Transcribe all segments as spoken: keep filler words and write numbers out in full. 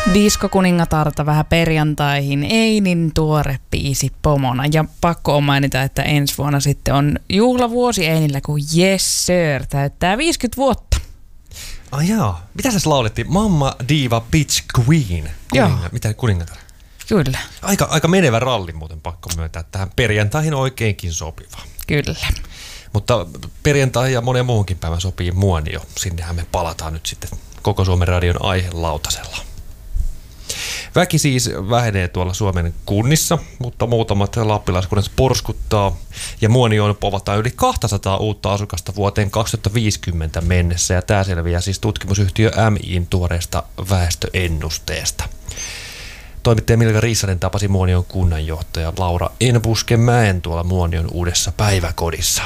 Diskokuningatarta vähän perjantaihin, ei niin tuore biisi pomona. Ja pakko on mainita, että ensi vuonna sitten on juhlavuosi Einillä, kun Yes Sir täyttää viisikymmentä vuotta. Ai jaa, mitä tässä laulettiin? Mamma Diva Bitch Queen. Kuninga, mitä kuningatar? Kyllä. Aika, aika menevä ralli muuten pakko myöntää. Tähän perjantaihin oikeinkin sopiva. Kyllä. Mutta perjantai ja monen muuhunkin päivän sopii Muonio. Sinnehän me palataan nyt sitten koko Suomen radion aihelautasella. Väki siis vähenee tuolla Suomen kunnissa, mutta muutamat lappilaiskunnat porskuttaa ja Muonioon povataan yli kaksisataa uutta asukasta vuoteen kaksituhattaviisikymmentä mennessä ja tämä selviää siis tutkimusyhtiö M I:n tuoreesta väestöennusteesta. Toimittaja Milka Riissanen tapasi Muonion kunnanjohtaja Laura Enbuskemäen tuolla Muonion uudessa päiväkodissa.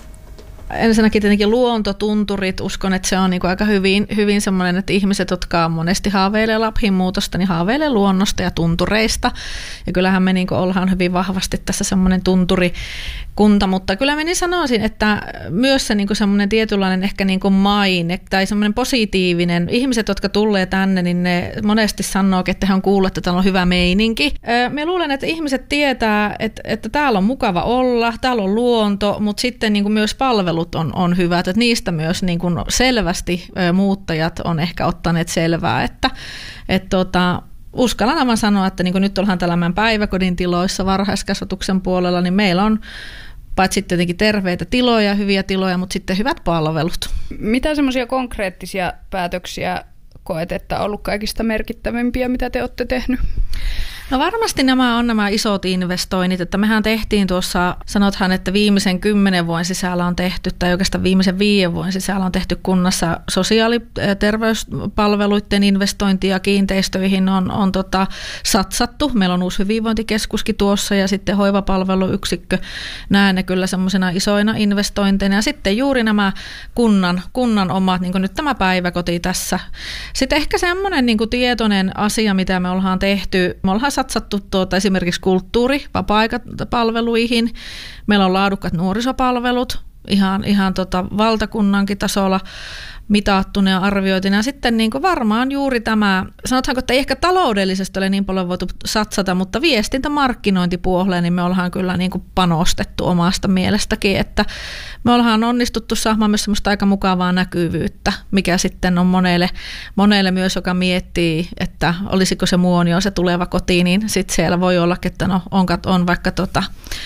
Ensinnäkin tietenkin luontotunturit, uskon, että se on niin kuin aika hyvin, hyvin semmoinen, että ihmiset, jotka monesti haaveilee Lappiin muutosta, niin haaveilee luonnosta ja tuntureista. Ja kyllähän me niin kuin ollaan hyvin vahvasti tässä semmoinen tunturikunta, mutta kyllä mä niin sanoisin, että myös se niin kuin semmoinen tietynlainen ehkä niin kuin maine tai semmoinen positiivinen. Ihmiset, jotka tulee tänne, niin ne monesti sanoo, että he on kuullut, että täällä on hyvä meininki. Mä luulen, että ihmiset tietää, että, että täällä on mukava olla, täällä on luonto, mutta sitten niin kuin myös palvelut on, on hyvät, että niistä myös niin kuin selvästi muuttajat on ehkä ottaneet selvää, että, että tota, uskallan aivan sanoa, että niin kuin nyt ollaan tällä meidän päiväkodin tiloissa varhaiskasvatuksen puolella, niin meillä on paitsi tietenkin terveitä tiloja, hyviä tiloja, mutta sitten hyvät palvelut. Mitä semmoisia konkreettisia päätöksiä koet, että on ollut kaikista merkittävimpiä, mitä te olette tehnyt? No varmasti nämä on nämä isot investoinnit, että mehän tehtiin tuossa, sanothan, että viimeisen kymmenen vuoden sisällä on tehty, tai oikeastaan viimeisen viiden vuoden sisällä on tehty kunnassa sosiaali- ja terveyspalveluiden investointia kiinteistöihin on, on tota satsattu. Meillä on uusi hyvinvointikeskuskin tuossa ja sitten hoivapalveluyksikkö. Näen ne kyllä semmoisena isoina investointeina. Ja sitten juuri nämä kunnan, kunnan omat, niin kuin nyt tämä päiväkoti tässä. Sitten ehkä semmoinen niin kuin tietoinen asia, mitä me ollaan tehty, me ollaan satsattu tuota esimerkiksi kulttuuri- vapaa-aikapalveluihin. Meillä on laadukkaat nuorisopalvelut ihan, ihan tota valtakunnankin tasolla mitattuna ja arvioitina. Ja sitten niin kuin varmaan juuri tämä, sanotaanko, että ei ehkä taloudellisesti ole niin paljon voitu satsata, mutta viestintämarkkinointipuoleen niin me ollaan kyllä niin kuin panostettu omasta mielestäkin, että me ollaan onnistuttu saamaan myös semmoista aika mukavaa näkyvyyttä, mikä sitten on monelle, monelle myös, joka miettii, että olisiko se Muonio se tuleva koti, niin sitten siellä voi olla, että no on, on vaikka tota,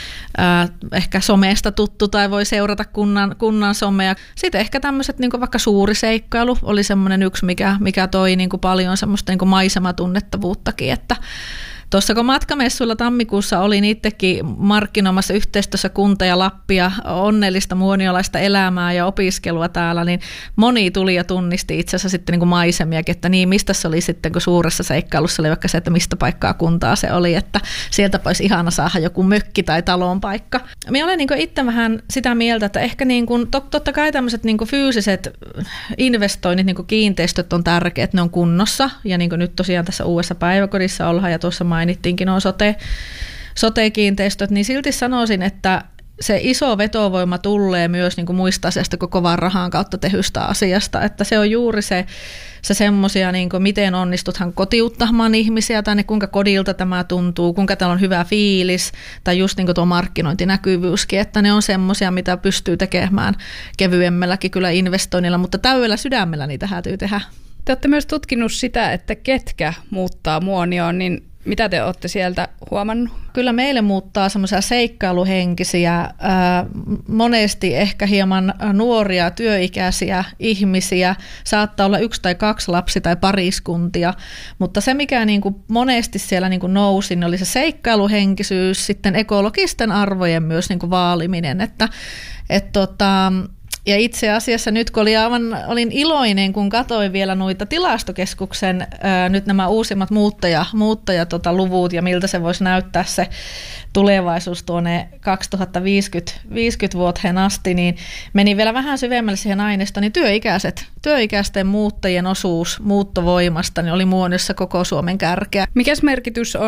Äh, ehkä somesta tuttu tai voi seurata kunnan, kunnan somea. Sitten ehkä tämmöiset niin kuin vaikka suuri seikkailu oli semmoinen yksi, mikä, mikä toi niin kuin paljon semmoista niin kuin maisematunnettavuuttakin, että tuossa kun matkamessuilla tammikuussa olin itsekin markkinoimassa yhteistyössä kunta ja Lappia onnellista muoniolaista elämää ja opiskelua täällä, niin moni tuli ja tunnisti itse asiassa sitten niin kuin maisemiakin, että niin mistä se oli sitten, kun suuressa seikkailussa oli vaikka se, että mistä paikkaa kuntaa se oli, että sieltä olisi ihana saada joku mökki tai talon paikka. Minä olen niin kuin itse vähän sitä mieltä, että ehkä niin kuin, totta kai tämmöiset niin kuin fyysiset investoinnit, niin kuin kiinteistöt on tärkeät, ne on kunnossa ja niin kuin nyt tosiaan tässä uudessa päiväkodissa ollaan ja tuossa mainittiinkin nuo sote, sote-kiinteistöt, niin silti sanoisin, että se iso vetovoima tulee myös niin kuin muista asioista kuin kovan rahan kautta tehystä asiasta, että se on juuri se, se semmoisia, niin kuin miten onnistuthan kotiuttamaan ihmisiä tai kuinka kodilta tämä tuntuu, kuinka täällä on hyvä fiilis tai just niin kuin tuo markkinointinäkyvyyskin, että ne on semmoisia, mitä pystyy tekemään kevyemmälläkin kyllä investoinnilla, mutta täydellä sydämellä niitä täytyy tehdä. Te olette myös tutkinut sitä, että ketkä muuttaa Muonioon, niin mitä te olette sieltä huomannut? Kyllä meille muuttaa semmoisia seikkailuhenkisiä, ää, monesti ehkä hieman nuoria, työikäisiä ihmisiä. Saattaa olla yksi tai kaksi lapsi- tai pariskuntia, mutta se mikä niin kuin monesti siellä niin kuin nousi, niin oli se seikkailuhenkisyys, sitten ekologisten arvojen myös niin kuin vaaliminen, että et tota... Ja itse asiassa nyt kun olin, aivan, olin iloinen, kun katsoin vielä noita tilastokeskuksen ää, nyt nämä uusimmat muuttaja, muuttaja tota, luvut ja miltä se voisi näyttää se tulevaisuus tuonne kaksituhattaviisikymmentä vuoteen asti, niin meni vielä vähän syvemmälle siihen aineistoon, niin työikäiset, työikäisten muuttajien osuus muuttovoimasta niin oli Muoniossa koko Suomen kärkeä. Mikäs merkitys on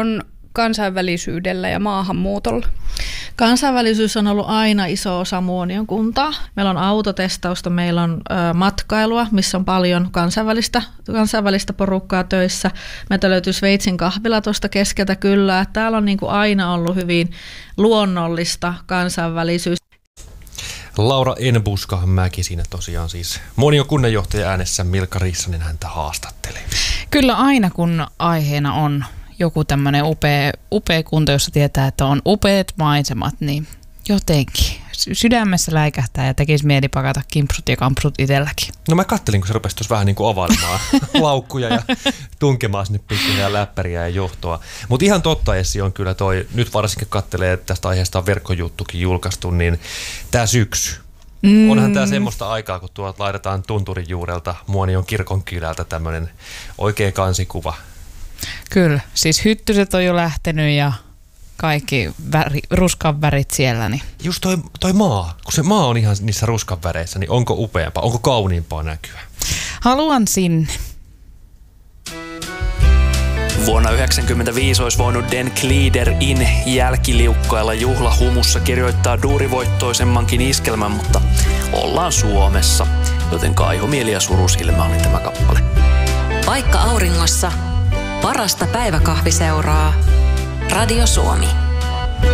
kansainvälisyydellä ja maahanmuutolla? Kansainvälisyys on ollut aina iso osa Muonion kuntaa. Meillä on autotestausta, meillä on ö, matkailua, missä on paljon kansainvälistä, kansainvälistä porukkaa töissä. Meiltä löytyy Sveitsin kahvila tuosta keskeltä kyllä. Täällä on niin kuin aina ollut hyvin luonnollista kansainvälisyys. Laura Enbuskamäki siinä tosiaan siis Muonion kunnanjohtaja äänessä, Milka Rissanen häntä haastatteli. Kyllä aina kun aiheena on joku tämmöinen upea, upea kunta, jossa tietää, että on upeat maisemat, niin jotenkin sydämessä läikähtää ja tekisi mieli pakata kimpsut ja kampsut itselläkin. No mä kattelin, kun se rupesi tuossa vähän niin kuin availemaan laukkuja ja tunkemaan sinne pikkuhiljaa läppäriä ja johtoa. Mutta ihan totta, Essi, on kyllä toi, nyt varsinkin kattelee, että tästä aiheesta on verkkojuttukin julkaistu, niin tää syksy. Mm. Onhan tää semmoista aikaa, kun tuolta laitetaan tunturin juurelta Muonion kirkonkylältä tämmöinen oikea kansikuva. Kyllä, siis hyttyset on jo lähtenyt ja kaikki väri, ruskan värit siellä. Niin. Just toi, toi maa, kun se maa on ihan niissä ruskan väreissä, niin onko upeampaa, onko kauniimpaa näkyä? Haluan sinne. Vuonna yhdeksänkymmentäviisi olisi voinut Den Glider In jälkiliukkailla juhlahumussa kirjoittaa duurivoittoisemmankin iskelmän, mutta ollaan Suomessa, joten kaihomieli ja surusilmä oli tämä kappale. Vaikka auringossa, parasta päiväkahviseuraa. Radio Suomi.